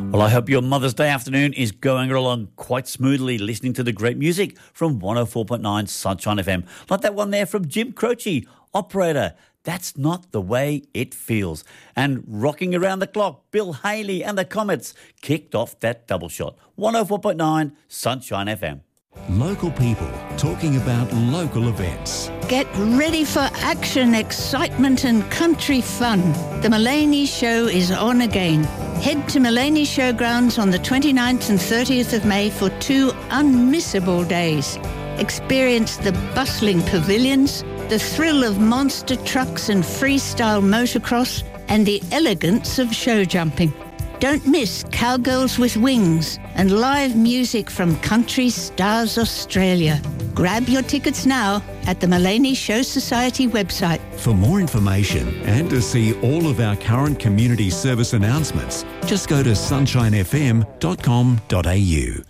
Well, I hope your Mother's Day afternoon is going along quite smoothly, listening to the great music from 104.9 Sunshine FM. Like that one there from Jim Croce, Operator, That's Not the Way It Feels. And rocking around the clock, Bill Haley and the Comets kicked off that double shot. 104.9 Sunshine FM. Local people talking about local events. Get ready for action, excitement and country fun. The Mullaney Show is on again. Head to Mullaney Showgrounds on the 29th and 30th of May for 2 unmissable days. Experience the bustling pavilions, the thrill of monster trucks and freestyle motocross, and the elegance of show jumping. Don't miss Cowgirls with Wings and live music from Country Stars Australia. Grab your tickets now at the Mullaney Show Society website. For more information and to see all of our current community service announcements, just go to sunshinefm.com.au.